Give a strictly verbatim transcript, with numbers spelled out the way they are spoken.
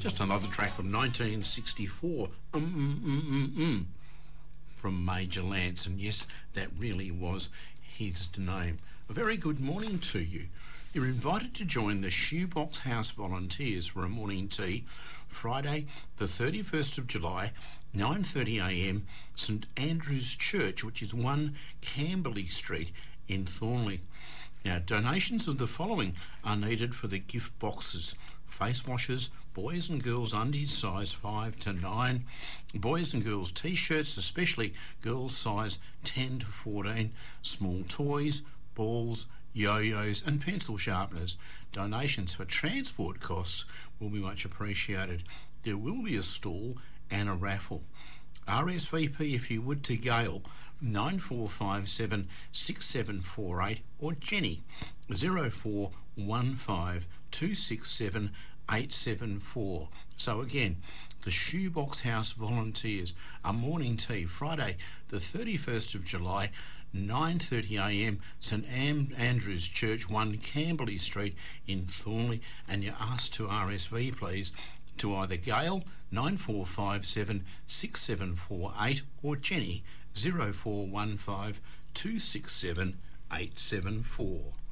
Just another track from nineteen sixty-four. Mm, mm, mm, mm, mm, from Major Lance, and yes, that really was his name. A very good morning to you. You're invited to join the Shoebox House volunteers for a morning tea Friday the thirty-first of July, nine thirty a m, St Andrew's Church, which is one Camberley Street in Thornley. Now, donations of the following are needed for the gift boxes: face washers, boys and girls undies size five to nine, boys and girls t-shirts, especially girls size ten to fourteen, small toys, balls, yo-yos and pencil sharpeners. Donations for transport costs will be much appreciated. There will be a stall and a raffle. R S V P, if you would, to Gail, nine four five seven six seven four eight, or Jenny, zero four one five two six seven eight seven four. So again, the Shoebox House volunteers, a morning tea Friday the thirty-first of July, nine thirty a m, St Am- Andrew's Church, one Camberley Street in Thornley, and you're asked to R S V, please, to either Gail, nine four five seven six seven four eight, or Jenny, zero four one five two six seven eight seven four.